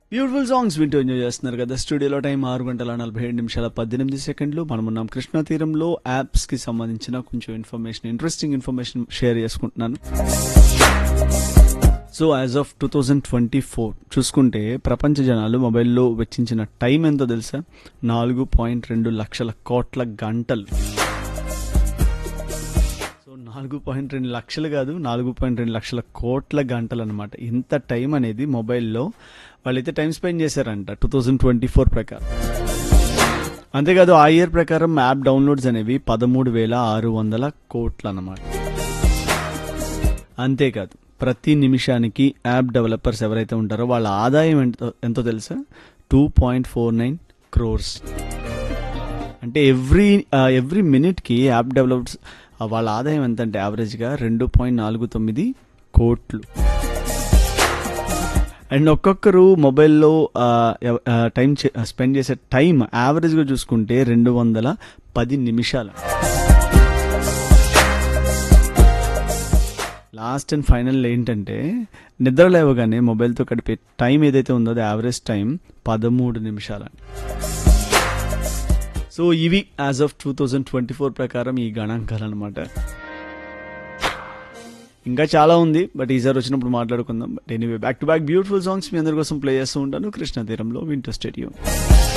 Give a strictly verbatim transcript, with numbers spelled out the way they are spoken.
Beautiful songs వింటూ enjoy చేస్తున్నారు కదా. స్టూడియోలో టైం ఆరు గంటల నలభై ఏడు నిమిషాల పద్దెనిమిది సెకండ్లు. మనం ఉన్నాం కృష్ణా తీరంలో. యాప్స్కి సంబంధించిన కొంచెం ఇన్ఫర్మేషన్, ఇంట్రెస్టింగ్ ఇన్ఫర్మేషన్ షేర్ చేసుకుంటున్నాను. So as of two thousand twenty four చూసుకుంటే ప్రపంచ జనాలు మొబైల్లో వెచ్చించిన టైం ఎంతో తెలుసా? నాలుగు పాయింట్ రెండు లక్షల కోట్ల గంటలు. సో నాలుగు పాయింట్ రెండు లక్షలు కాదు, నాలుగు పాయింట్ రెండు లక్షల కోట్ల గంటలు అనమాట. ఇంత టైం అనేది మొబైల్లో వాళ్ళైతే టైం స్పెండ్ చేశారంట టూ థౌజండ్ ట్వంటీ ఫోర్ ప్రకారం. అంతేకాదు ఆ ఇయర్ ప్రకారం యాప్ డౌన్లోడ్స్ అనేవి పదమూడు వేల ఆరు వందల కోట్లు అన్నమాట. అంతేకాదు ప్రతి నిమిషానికి యాప్ డెవలపర్స్ ఎవరైతే ఉంటారో వాళ్ళ ఆదాయం ఎంతో ఎంతో తెలుసా? Two point four nine crores. అంటే ఎవ్రీ ఎవ్రీ మినిట్కి యాప్ డెవలపర్స్ వాళ్ళ ఆదాయం ఎంత అంటే యావరేజ్గా రెండు పాయింట్ నాలుగు తొమ్మిది కోట్లు. అండ్ ఒక్కొక్కరు మొబైల్లో టైం స్పెండ్ చేసే టైం యావరేజ్గా చూసుకుంటే రెండు వందల పది నిమిషాలు. లాస్ట్ అండ్ ఫైనల్ ఏంటంటే నిద్ర లేవగానే మొబైల్తో గడిపే టైం ఏదైతే ఉందో అది యావరేజ్ టైం పదమూడు నిమిషాలు. సో ఇవి as of two thousand twenty four ప్రకారం ఈ గణాంకాలు అనమాట. ఇంకా చాలా ఉంది, బట్ ఈసారి వచ్చినప్పుడు మాట్లాడుకుందాం. But anyway, back to back beautiful songs మీ అందరి కోసం ప్లే చేస్తూ ఉంటాను కృష్ణ తీరంలో. వింటూ స్టేడియం.